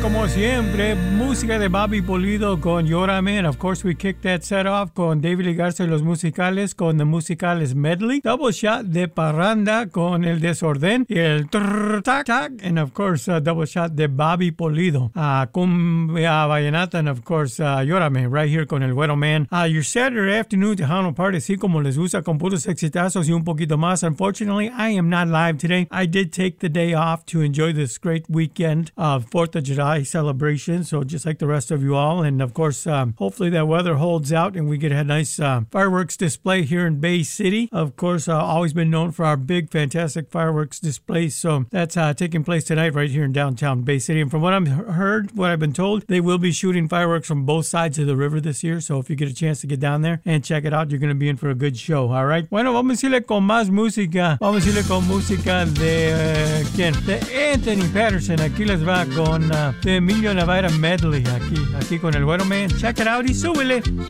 como siempre, música de Bobby Pulido con Llórame. And of course, we kicked that set off con David Lee Garza y los Musicales con The Musicales Medley. Double shot de Parranda con El Desorden y el tac tac. And of course, double shot de Bobby Pulido. Cumbia Vallenata and of course, Llórame, right here con El Güero Man. Your Saturday afternoon Tejano party, así como les gusta, con puros exitazos y un poquito más. Unfortunately, I am not live today. I did take the day off to enjoy this great weekend of 4th of July celebration, so just like the rest of you all. And of course, hopefully that weather holds out and we get a nice fireworks display here in Bay City. Of course, always been known for our big, fantastic fireworks displays, so that's taking place tonight right here in downtown Bay City. And from what I've heard, what I've been told, they will be shooting fireworks from both sides of the river this year, so if you get a chance to get down there and check it out, you're going to be in for a good show, all right? Bueno, vamos a irle con más música. Vamos a irle con música de... ¿quién? De Anthony Patterson. Aquí les va con de Emilio Navarra Medley. Aquí con El Güero Man. Check it out y súbele.